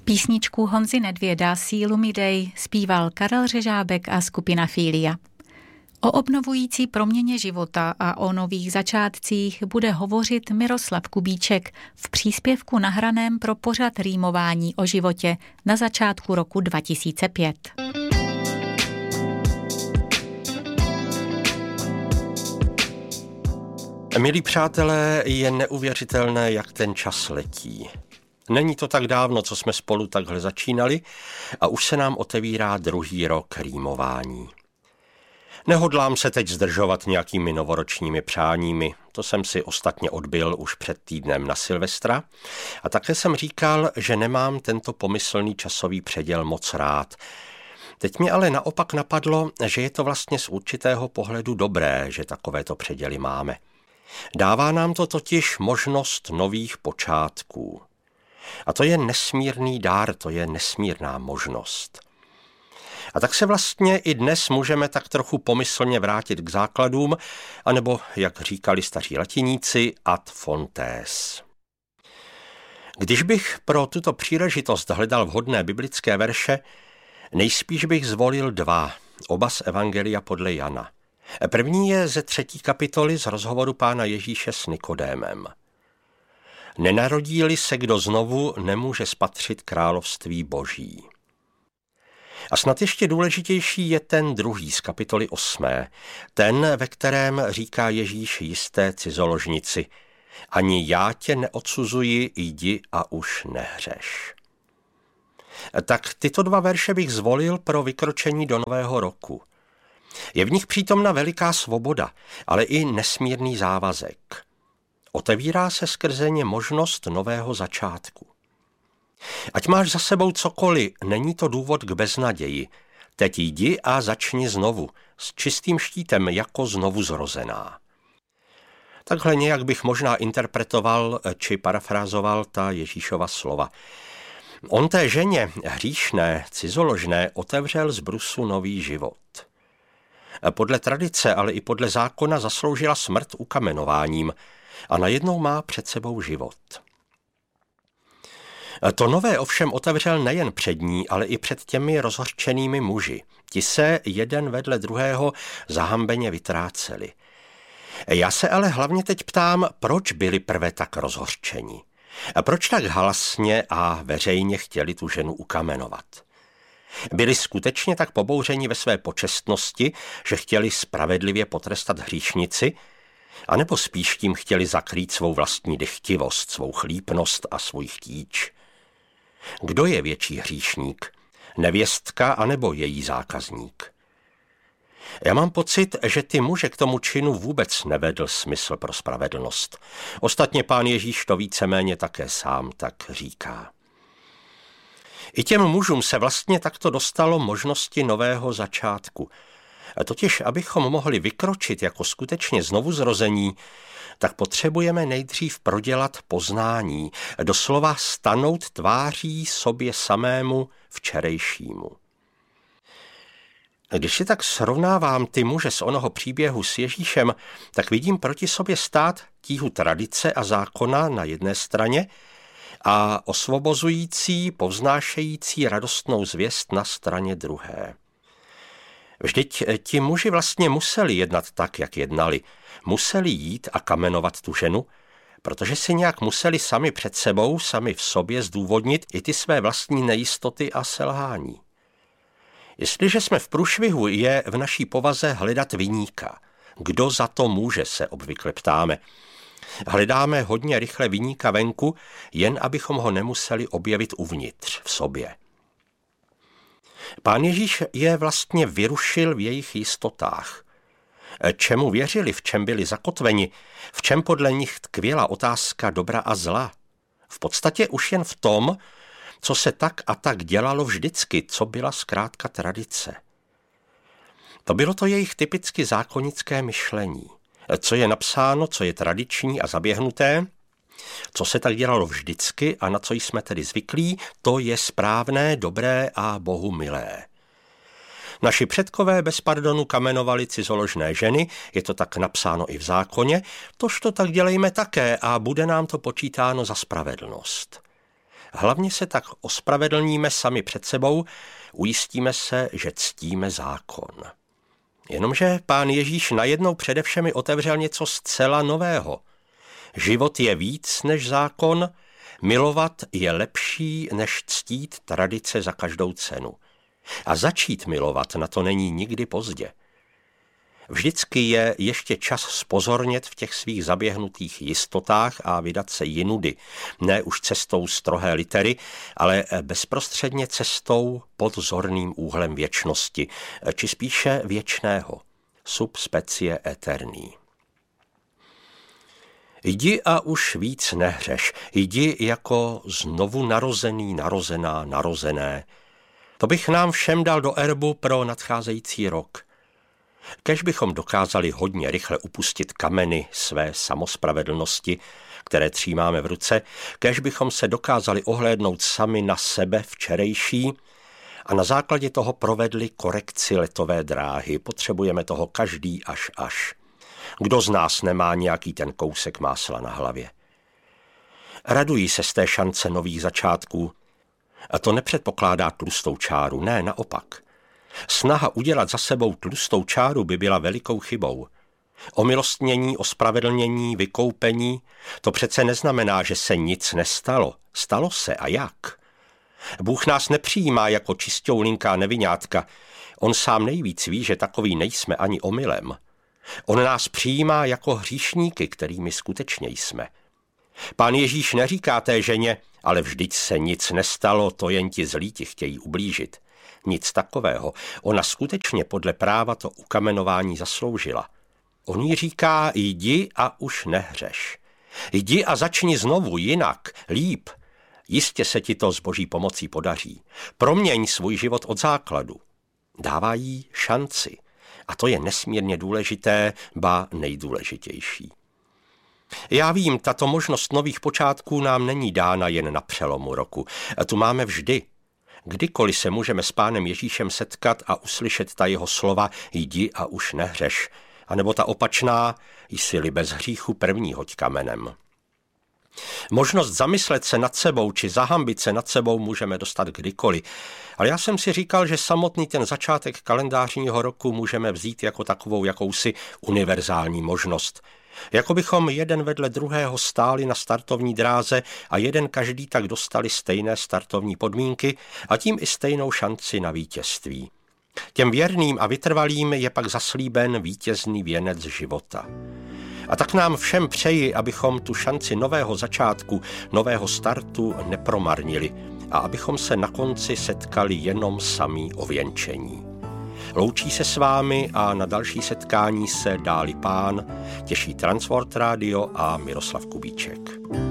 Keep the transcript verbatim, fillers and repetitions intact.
Písničku Honzy Nedvěda Sílu mi dej zpíval Karel Řežábek a skupina Fília. O obnovující proměně života a o nových začátcích bude hovořit Miroslav Kubíček v příspěvku nahraném pro pořad Rýmování o životě na začátku roku dva tisíce pět. Milí přátelé, je neuvěřitelné, jak ten čas letí. Není to tak dávno, co jsme spolu takhle začínali a už se nám otevírá druhý rok rýmování. Nehodlám se teď zdržovat nějakými novoročními přáními, to jsem si ostatně odbyl už před týdnem na Silvestra a také jsem říkal, že nemám tento pomyslný časový předěl moc rád. Teď mě ale naopak napadlo, že je to vlastně z určitého pohledu dobré, že takovéto předěly máme. Dává nám to totiž možnost nových počátků. A to je nesmírný dár, to je nesmírná možnost. A tak se vlastně i dnes můžeme tak trochu pomyslně vrátit k základům, anebo, jak říkali staří latiníci, ad fontes. Když bych pro tuto příležitost hledal vhodné biblické verše, nejspíš bych zvolil dva, oba z Evangelia podle Jana. První je ze třetí kapitoly z rozhovoru Pána Ježíše s Nikodémem. Nenarodí-li se kdo znovu, nemůže spatřit království boží. A snad ještě důležitější je ten druhý z kapitoly osmé, ten, ve kterém říká Ježíš jisté cizoložnici: ani já tě neodsuzuji, jdi a už nehřeš. Tak tyto dva verše bych zvolil pro vykročení do nového roku. Je v nich přítomna veliká svoboda, ale i nesmírný závazek. Otevírá se skrze ně možnost nového začátku. Ať máš za sebou cokoliv, není to důvod k beznaději. Teď jdi a začni znovu, s čistým štítem jako znovu zrozená. Takhle nějak bych možná interpretoval či parafrázoval ta Ježíšova slova. On té ženě hříšné, cizoložné otevřel z brusu nový život. Podle tradice, ale i podle zákona zasloužila smrt ukamenováním a najednou má před sebou život. To nové ovšem otevřel nejen před ní, ale i před těmi rozhořčenými muži. Ti se jeden vedle druhého zahambeně vytráceli. Já se ale hlavně teď ptám, proč byli prve tak rozhořčeni? A proč tak halasně a veřejně chtěli tu ženu ukamenovat? Byli skutečně tak pobouřeni ve své počestnosti, že chtěli spravedlivě potrestat hříšnici, anebo spíš tím chtěli zakrýt svou vlastní dychtivost, svou chlípnost a svůj chtíč? Kdo je větší hříšník? Nevěstka anebo její zákazník? Já mám pocit, že ty muže k tomu činu vůbec nevedl smysl pro spravedlnost. Ostatně Pán Ježíš to víceméně také sám tak říká. I těm mužům se vlastně takto dostalo možnosti nového začátku. Totiž, abychom mohli vykročit jako skutečně znovuzrození, tak potřebujeme nejdřív prodělat poznání, doslova stanout tváří sobě samému včerejšímu. Když si tak srovnávám ty muže z onoho příběhu s Ježíšem, tak vidím proti sobě stát tíhu tradice a zákona na jedné straně a osvobozující, povznášející radostnou zvěst na straně druhé. Vždyť ti muži vlastně museli jednat tak, jak jednali. Museli jít a kamenovat tu ženu, protože si nějak museli sami před sebou, sami v sobě zdůvodnit i ty své vlastní nejistoty a selhání. Jestliže jsme v průšvihu, je v naší povaze hledat viníka. Kdo za to může, se obvykle ptáme. Hledáme hodně rychle viníka venku, jen abychom ho nemuseli objevit uvnitř, v sobě. Pán Ježíš je vlastně vyrušil v jejich jistotách. Čemu věřili, v čem byli zakotveni, v čem podle nich tkvěla otázka dobra a zla? V podstatě už jen v tom, co se tak a tak dělalo vždycky, co byla zkrátka tradice. To bylo to jejich typicky zákonické myšlení. Co je napsáno, co je tradiční a zaběhnuté, co se tak dělalo vždycky a na co jsme tedy zvyklí, to je správné, dobré a Bohu milé. Naši předkové bez pardonu kamenovali cizoložné ženy, je to tak napsáno i v zákoně, tož to tak dělejme také a bude nám to počítáno za spravedlnost. Hlavně se tak ospravedlníme sami před sebou, ujistíme se, že ctíme zákon. Jenomže Pán Ježíš najednou přede všemi otevřel něco zcela nového. Život je víc než zákon, milovat je lepší než ctít tradice za každou cenu. A začít milovat, na to není nikdy pozdě. Vždycky je ještě čas zpozornět v těch svých zaběhnutých jistotách a vydat se jinudy, ne už cestou strohé litery, ale bezprostředně cestou pod zorným úhlem věčnosti, či spíše věčného, sub specie aeterni. Jdi a už víc nehřeš, jdi jako znovu narozený, narozená, narozené. To bych nám všem dal do erbu pro nadcházející rok. Kéž bychom dokázali hodně rychle upustit kameny své samospravedlnosti, které třímáme v ruce, kéž bychom se dokázali ohlédnout sami na sebe včerejší a na základě toho provedli korekci letové dráhy. Potřebujeme toho každý až až. Kdo z nás nemá nějaký ten kousek másla na hlavě? Radují se z té šance nových začátků. A to nepředpokládá tlustou čáru, ne, naopak. Snaha udělat za sebou tlustou čáru by byla velikou chybou. Omilostnění, ospravedlnění, vykoupení, to přece neznamená, že se nic nestalo. Stalo se a jak? Bůh nás nepřijímá jako čisťoulinká neviňátka. On sám nejvíc ví, že takový nejsme ani omylem. On nás přijímá jako hříšníky, kterými skutečně jsme. Pán Ježíš neříká té ženě, ale vždyť se nic nestalo, to jen ti zlí ti chtějí ublížit. Nic takového. Ona skutečně podle práva to ukamenování zasloužila. On jí říká, jdi a už nehřeš. Jdi a začni znovu, jinak, líp. Jistě se ti to s Boží pomocí podaří. Proměň svůj život od základu. Dává jí šanci. A to je nesmírně důležité, ba nejdůležitější. Já vím, tato možnost nových počátků nám není dána jen na přelomu roku. A tu máme vždy. Kdykoliv se můžeme s Pánem Ježíšem setkat a uslyšet ta jeho slova, jdi a už nehřeš. A nebo ta opačná, jsi-li bez hříchu první hoď kamenem. Možnost zamyslet se nad sebou či zahambit se nad sebou můžeme dostat kdykoliv. Ale já jsem si říkal, že samotný ten začátek kalendářního roku můžeme vzít jako takovou jakousi univerzální možnost. Jako bychom jeden vedle druhého stáli na startovní dráze a jeden každý tak dostali stejné startovní podmínky a tím i stejnou šanci na vítězství. Těm věrným a vytrvalým je pak zaslíben vítězný věnec života. A tak nám všem přeji, abychom tu šanci nového začátku, nového startu nepromarnili a abychom se na konci setkali jenom sami ověnčení. Loučí se s vámi a na další setkání se dáli Pán těší Transworld Radio a Miroslav Kubíček.